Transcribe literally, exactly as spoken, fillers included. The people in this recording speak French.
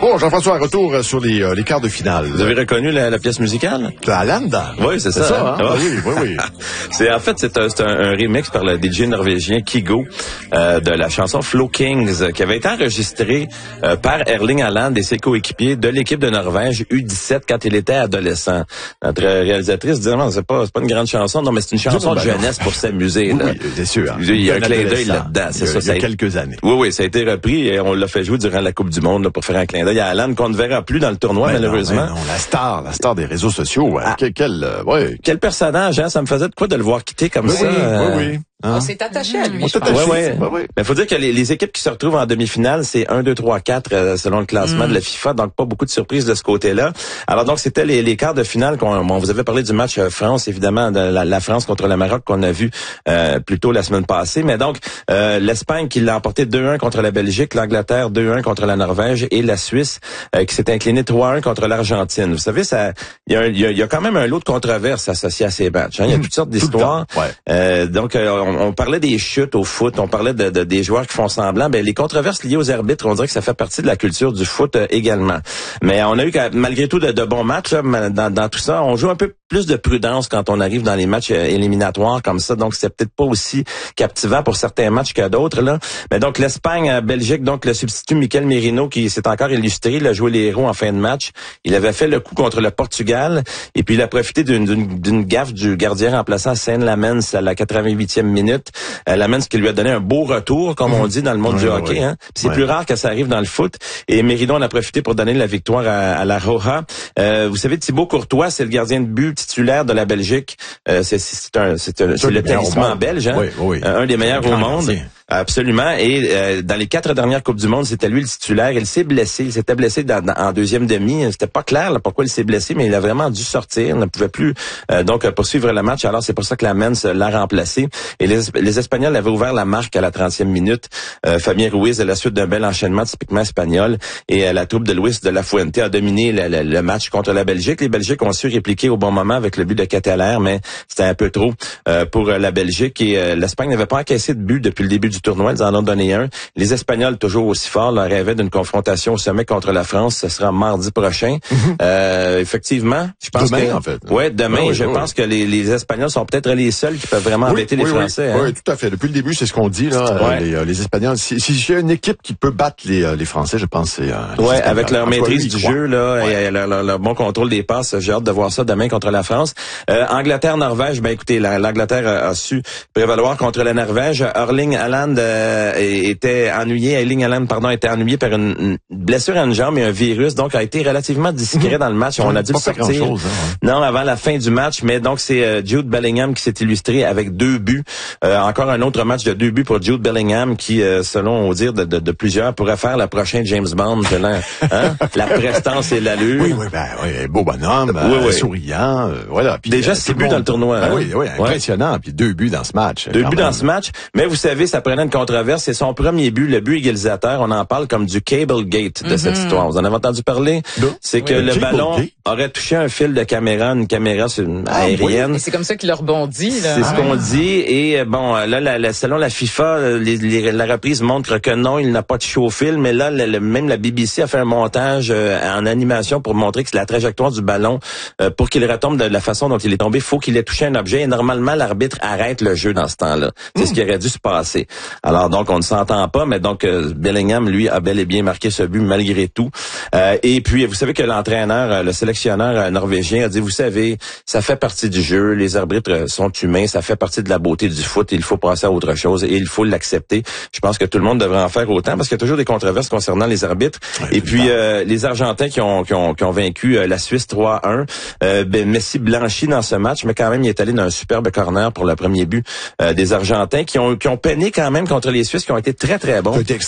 Bon, Jean-François, retour sur les, euh, les quarts de finale. Vous avez reconnu la, la pièce musicale? La Landa. Oui, c'est ça. ça hein? Ah, oui, oui, oui. c'est, en fait, c'est, un, c'est un, un remix par le D J norvégien Kygo euh, de la chanson Flow Kings, qui avait été enregistrée euh, par Erling Haaland et ses coéquipiers de l'équipe de Norvège U dix-sept quand il était adolescent. Notre réalisatrice disait, non, c'est pas, c'est pas une grande chanson, non, mais c'est une chanson de jeunesse pour s'amuser. Oui, là. oui, c'est sûr. Il y a un clin d'œil là-dedans, c'est il y a, ça. Il y a ça quelques années. Oui, oui, ça a été repris et on l'a fait jouer durant la Coupe du Monde là, pour faire un clin d'œil à Haaland qu'on ne verra plus dans le tournoi, mais malheureusement. Non, non, la star, la star des réseaux sociaux. Ouais. Ah. Quel, quel, euh, ouais. Quel personnage, hein? Ça me faisait de quoi de le voir quitter comme oui, ça. Oui, euh... oui, oui. Hein? On s'est attaché à lui. On je pense. attaché, ouais, ouais. ouais, ouais. Mais faut dire que les, les équipes qui se retrouvent en demi-finale, c'est un, deux, trois, quatre euh, selon le classement mm. de la FIFA, donc pas beaucoup de surprises de ce côté-là. Alors donc c'était les, les quarts de finale qu'on on vous avait parlé du match euh, France, évidemment, de la, la France contre le Maroc qu'on a vu euh, plus tôt la semaine passée. Mais donc euh, l'Espagne qui l'a emporté deux un contre la Belgique, l'Angleterre deux un contre la Norvège et la Suisse euh, qui s'est inclinée trois un contre l'Argentine. Vous savez, ça, il y a, y, a, y a quand même un lot de controverses associées à ces matchs. Hein. Il y a toutes sortes d'histoires. Ouais. Euh, donc euh, on, on parlait des chutes au foot, on parlait de, de des joueurs qui font semblant. Ben les controverses liées aux arbitres, on dirait que ça fait partie de la culture du foot euh, également. Mais on a eu malgré tout de, de bons matchs là, dans, dans tout ça. On joue un peu plus de prudence quand on arrive dans les matchs euh, éliminatoires comme ça. Donc c'est peut-être pas aussi captivant pour certains matchs que d'autres là. Mais donc l'Espagne, euh, Belgique, donc le substitut Mikel Merino qui s'est encore illustré, il a joué les héros en fin de match. Il avait fait le coup contre le Portugal et puis il a profité d'une, d'une, d'une gaffe du gardien remplaçant Seine Lamens à la quatre-vingt-huitième minute. Euh, Lamens qui lui a donné un beau retour, comme on dit dans le monde oui, du hockey. Oui. Hein. C'est ouais. plus rare que ça arrive dans le foot. Et Merino en a profité pour donner la victoire à, à la Roja. Euh, vous savez, Thibaut Courtois, c'est le gardien de but titulaire de la Belgique. Euh, c'est, c'est, un, c'est, un, c'est le talisman belge, hein. oui, oui. Euh, un des meilleurs au monde. Gardien. Absolument. Et euh, dans les quatre dernières Coupes du Monde, c'était lui le titulaire. Il s'est blessé. Il s'était blessé dans, dans, en deuxième demi. C'était pas clair là, pourquoi il s'est blessé, mais il a vraiment dû sortir. Il ne pouvait plus euh, donc poursuivre le match. Alors c'est pour ça que la Mens l'a remplacé. Et les, les Espagnols avaient ouvert la marque à la trentième minute. Euh, Fabien Ruiz, à la suite d'un bel enchaînement typiquement espagnol, et euh, la troupe de Luis de la Fuente a dominé le, le, le match contre la Belgique. Les Belgiques ont su répliquer au bon moment avec le but de Catalaire, mais c'était un peu trop euh, pour euh, la Belgique. Et euh, l'Espagne n'avait pas encaissé de but depuis le début du tournoi, ils en ont donné un. Les Espagnols, toujours aussi forts, leur rêvaient d'une confrontation au sommet contre la France. Ce sera mardi prochain. Mm-hmm. Euh, effectivement, je pense demain, que... en fait. Ouais, demain, ah oui, je oui. pense que les, les Espagnols sont peut-être les seuls qui peuvent vraiment oui, embêter oui, les Français. Oui, hein? oui, tout à fait. Depuis le début, c'est ce qu'on dit, là. Ouais. Les, les Espagnols, si, si j'ai une équipe qui peut battre les, les Français, je pense que c'est... Euh, ouais, avec leur en maîtrise lui, du croit. jeu, là, ouais. et leur, leur, leur bon contrôle des passes, j'ai hâte de voir ça demain contre la France. Euh, Angleterre-Norvège, ben écoutez, la, l'Angleterre a, a su prévaloir contre la Norvège. Erling Haaland euh, était ennuyé, Erling Haaland, pardon, était ennuyé par une, une blessure à une jambe et un virus, donc a été relativement discret dans le match. On a dû le sortir. Chose, hein, ouais. Non, avant la fin du match, mais donc c'est euh, Jude Bellingham qui s'est illustré avec deux buts. Euh, encore un autre match de deux buts pour Jude Bellingham qui, euh, selon on dire de, de, de plusieurs, pourrait faire la prochaine James Bond, hein? La prestance et l'allure. Oui, oui, ben, oui, beau bonhomme, oui, euh, oui. souriant, euh, voilà. Puis, déjà euh, six tout buts monde... dans le tournoi. Ah, hein? oui, oui, impressionnant. Ouais. Puis deux buts dans ce match. Deux buts même. dans ce match. Mais vous savez, ça prenait une controverse. C'est son premier but, le but égalisateur. On en parle comme du cable gate de mm-hmm. cette histoire. Vous en avez entendu parler? Non. C'est que oui, le ballon gate. aurait touché un fil de caméra, une caméra ah, aérienne. Oui. Et c'est comme ça qu'il a rebondi. Là. C'est ah, ce qu'on dit. Et bon, là, la, la, selon la FIFA, les, les, la reprise montre que non, il n'a pas touché au fil. Mais là, le, le, même la B B C a fait un montage euh, en animation pour montrer que c'est la trajectoire du ballon. Euh, pour qu'il retombe de la façon dont il est tombé, il faut qu'il ait touché un objet. Et normalement, l'arbitre arrête le jeu dans ce temps-là. C'est mmh. ce qui aurait dû se passer. Alors donc, on ne s'entend pas, mais donc euh, Bellingham, lui, a bel et bien marqué ce but malgré tout. Euh, et puis, vous savez que l'entraîneur, le sélectionneur norvégien a dit, vous savez, ça fait partie du jeu, les arbitres sont humains, ça fait partie de la beauté du foot, il faut passer à autre chose et il faut l'accepter. Je pense que tout le monde devrait en faire autant parce qu'il y a toujours des controverses concernant les arbitres. Ouais, et puis, euh, les Argentins qui ont, qui ont, qui ont vaincu euh, la Suisse trois un, euh, ben, Messi blanchi dans ce match, mais quand même, il est allé dans un superbe corner pour le premier but euh, des Argentins qui ont, qui ont peiné quand même contre les Suisses qui ont été très, très bons.